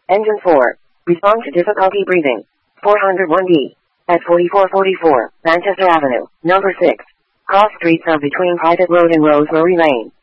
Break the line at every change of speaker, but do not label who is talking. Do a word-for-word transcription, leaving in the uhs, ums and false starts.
Engine four. Respond to difficulty breathing. four oh one D. At forty-four forty-four, Manchester Avenue, number six. Cross streets are between Private Road and Rosemary Lane.